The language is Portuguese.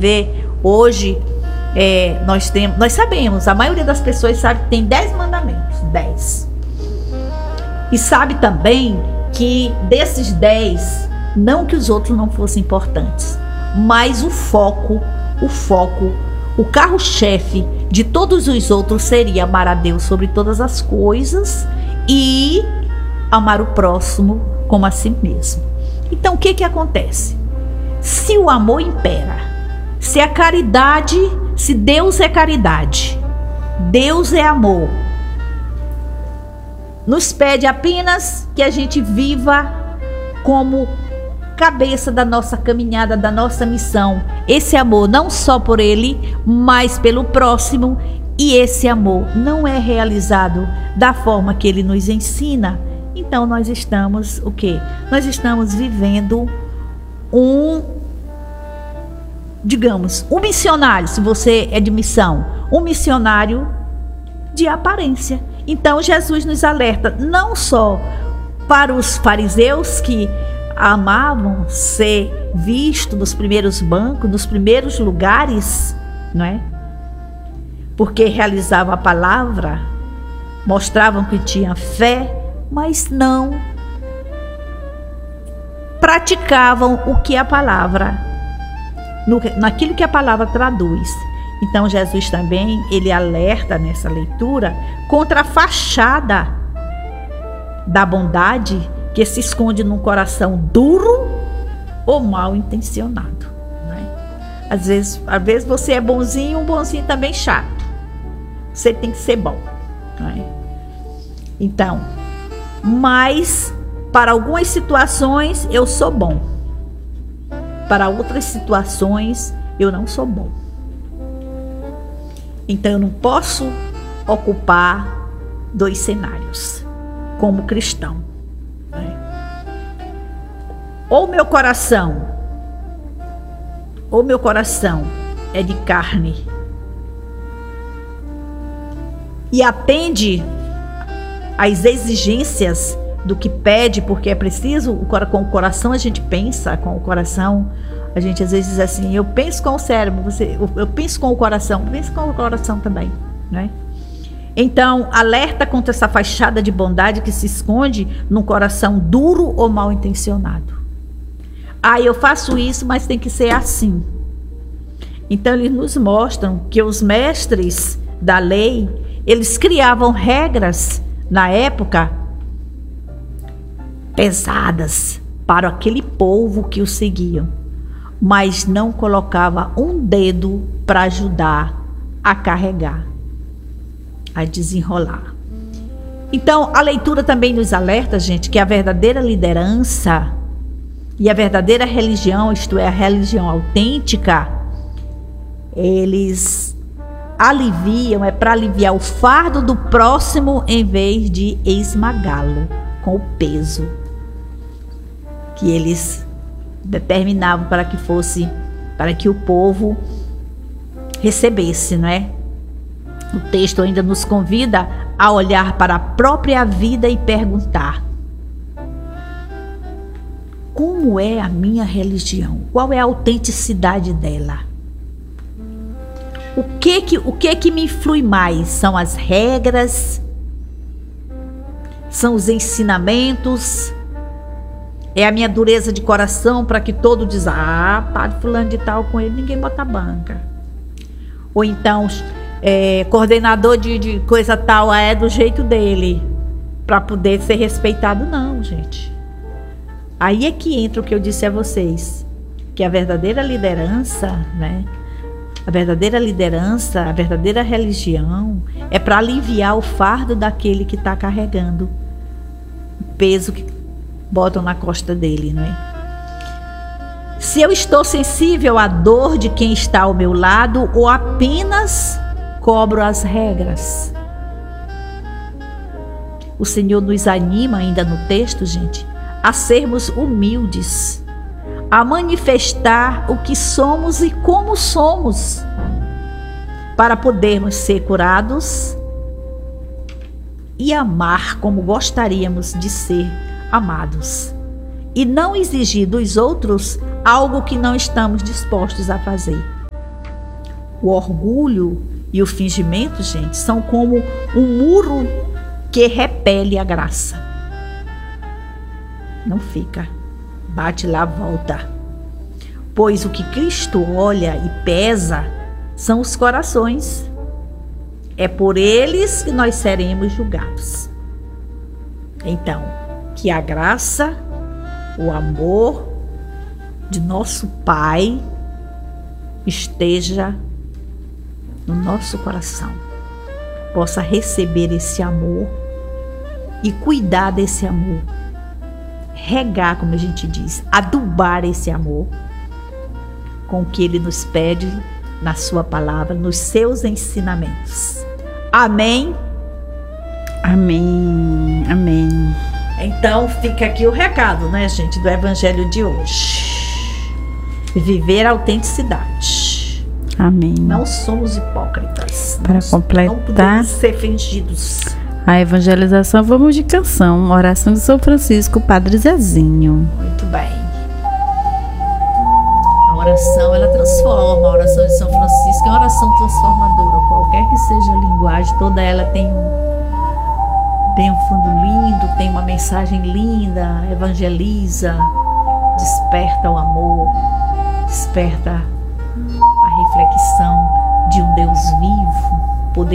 vê hoje, nós sabemos, a maioria das pessoas sabe que tem 10 mandamentos, 10. E sabe também que desses 10, não que os outros não fossem importantes, mas o carro-chefe de todos os outros seria amar a Deus sobre todas as coisas e amar o próximo como a si mesmo. Então, o que acontece? Se o amor impera, se a caridade, se Deus é caridade, Deus é amor, nos pede apenas que a gente viva como cabeça da nossa caminhada, da nossa missão. Esse amor não só por ele, mas pelo próximo. E esse amor não é realizado da forma que ele nos ensina. Então nós estamos o quê? Nós estamos vivendo digamos, um missionário, se você é de missão, um missionário de aparência. Então Jesus nos alerta não só para os fariseus que amavam ser vistos nos primeiros bancos, nos primeiros lugares, não é? Porque realizavam a palavra, mostravam que tinham fé, mas não praticavam o que a palavra, naquilo que a palavra traduz. Então Jesus também, ele alerta nessa leitura contra a fachada da bondade que se esconde num coração duro ou mal intencionado, né? Às vezes você é bonzinho, um bonzinho também chato. Você tem que ser bom, né? Então, mas para algumas situações eu sou bom, para outras situações eu não sou bom. Então eu não posso ocupar dois cenários como cristão, né? Ou meu coração é de carne e atende às exigências do que pede, porque é preciso, com o coração a gente pensa, com o coração a gente às vezes diz assim, eu penso com o cérebro, eu penso com o coração, penso com o coração também, né? Então, alerta contra essa fachada de bondade que se esconde num coração duro ou mal intencionado. Eu faço isso, mas tem que ser assim. Então, eles nos mostram que os mestres da lei, eles criavam regras na época pesadas para aquele povo que o seguiam, mas não colocava um dedo para ajudar a carregar, a desenrolar. Então, a leitura também nos alerta, gente, que a verdadeira liderança e a verdadeira religião, isto é, a religião autêntica, eles aliviam, é para aliviar o fardo do próximo em vez de esmagá-lo com o peso que eles determinavam para que o povo recebesse, não é? O texto ainda nos convida a olhar para a própria vida e perguntar: como é a minha religião? Qual é a autenticidade dela? O que me influi mais? São as regras? São os ensinamentos? É a minha dureza de coração para que todo diz: padre fulano de tal, com ele ninguém bota banca. Ou então, coordenador de coisa tal, é do jeito dele, para poder ser respeitado. Não, gente. Aí é que entra o que eu disse a vocês, que a verdadeira liderança, né? A verdadeira liderança, a verdadeira religião é para aliviar o fardo daquele que está carregando o peso que botam na costa dele, não é? Se eu estou sensível à dor de quem está ao meu lado ou apenas cobro as regras. O Senhor nos anima ainda no texto, gente, a sermos humildes, a manifestar o que somos e como somos, para podermos ser curados e amar como gostaríamos de ser amados, e não exigir dos outros algo que não estamos dispostos a fazer. O orgulho e o fingimento, gente, são como um muro que repele a graça. Não fica. Bate lá, volta. Pois o que Cristo olha e pesa são os corações. É por eles que nós seremos julgados. Então, que a graça, o amor de nosso Pai esteja no nosso coração. Possa receber esse amor e cuidar desse amor. Regar, como a gente diz, adubar esse amor com o que Ele nos pede na sua palavra, nos seus ensinamentos. Amém? Amém, amém. Então fica aqui o recado, né, gente, do evangelho de hoje. Viver a autenticidade. Amém. Não somos hipócritas. Para completar, não podemos ser fingidos. A evangelização, vamos de canção. Oração de São Francisco, Padre Zezinho. Muito bem. A oração, ela transforma. A oração de São Francisco é uma oração transformadora. Qualquer que seja a linguagem, toda ela tem um fundo lindo, tem uma mensagem linda, evangeliza, desperta o amor, desperta a reflexão de um Deus vivo,